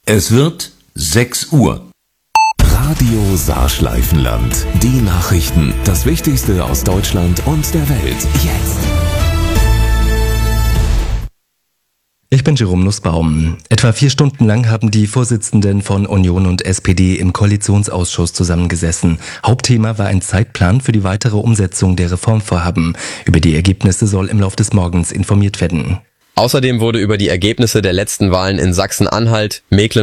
Es wird 6 Uhr. Radio Saarschleifenland. Die Nachrichten. Das Wichtigste aus Deutschland und der Welt. Jetzt. Ich bin Jerome Nussbaum. Etwa 4 Stunden lang haben die Vorsitzenden von Union und SPD im Koalitionsausschuss zusammengesessen. Hauptthema war ein Zeitplan für die weitere Umsetzung der Reformvorhaben. Über die Ergebnisse soll im Lauf des Morgens informiert werden. Außerdem wurde über die Ergebnisse der letzten Wahlen in Sachsen-Anhalt, Mecklenburg